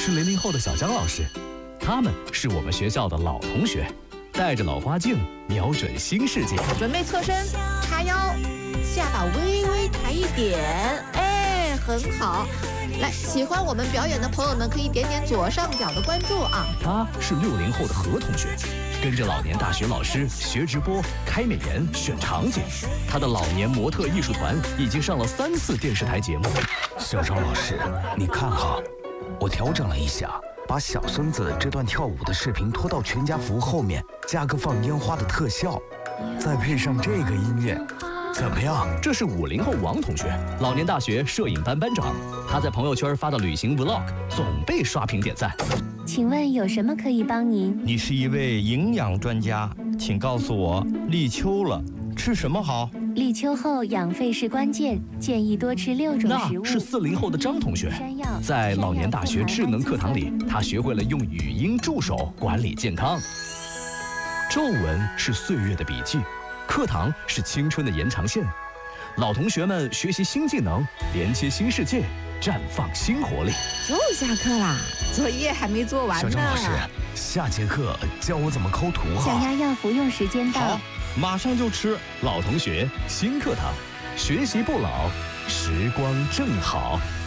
是00后的小江老师，他们是我们学校的老同学，戴着老花镜，瞄准新世界。 准备侧身，叉腰，下巴微微抬一点，哎，很好。来，喜欢我们表演的朋友们可以点点左上角的关注啊。 他是60后的何同学，跟着老年大学老师学直播、开美颜、选场景。他的老年模特艺术团已经上了3次电视台节目。 小张老师，你看哈，我调整了一下，把小孙子这段跳舞的视频拖到全家福后面，加个放烟花的特效，再配上这个音乐。怎么样？ 这是50后王同学，老年大学摄影班班长。他在朋友圈发的旅行 vlog 总被刷屏点赞。 请问有什么可以帮您？ 你是一位营养专家，请告诉我，立秋了，吃什么好？ 立秋后养肺是关键，建议多吃6种食物。 那是40后的张同学，在老年大学智能课堂里，他学会了用语音助手管理健康。皱纹是岁月的笔记，课堂是青春的延长线。老同学们学习新技能，连接新世界，绽放新活力。 又下课啦，作业还没做完呢。 小张老师，下节课教我怎么抠图哈。 降压药服用时间到， 好，马上就吃。 老同学，新课堂，学习不老，时光正好。